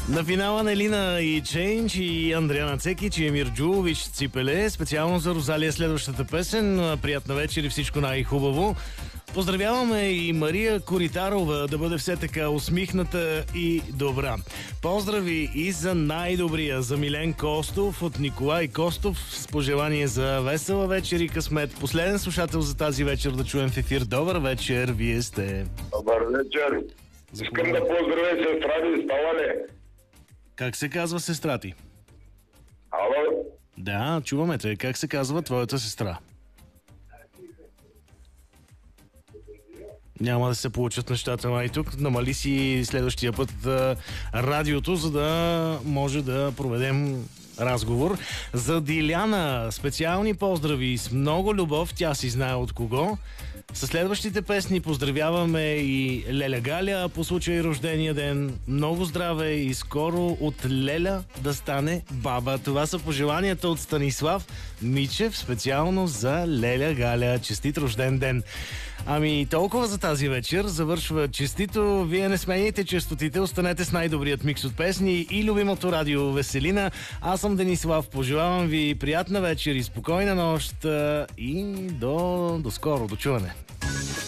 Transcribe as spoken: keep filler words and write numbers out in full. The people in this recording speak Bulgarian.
На финала на Елина и Чейндж и Андриана Цекич и Емир Джулович Ципеле. Специално за Розалия следващата песен. Приятна вечер и всичко най-хубаво. Поздравяваме и Мария Коритарова да бъде все така усмихната и добра. Поздрави и за най-добрия, за Милен Костов от Николай Костов с пожелание за весела вечер и късмет. Последен слушател за тази вечер да чуем в ефир. Добър вечер, вие сте. Добър вечер. Искам да поздравя сестра ми, става ли? Как се казва сестра ти? Ало? Да, чуваме те. Как се казва твоята сестра? Няма да се получат нещата май тук. Намали си следващия път а, радиото, за да може да проведем разговор. За Диляна специални поздрави с много любов. Тя си знае от кого. Със следващите песни поздравяваме и Леля Галя по случай рождения ден. Много здраве и скоро от Леля да стане баба. Това са пожеланията от Станислав Мичев специално за Леля Галя. Честит рожден ден! Ами толкова за тази вечер. Завършва честито. Вие не сменяйте честотите. Останете с най-добрият микс от песни и любимото радио Веселина. Аз съм Денислав. Пожелавам ви приятна вечер и спокойна нощ и до, до скоро. До чуване.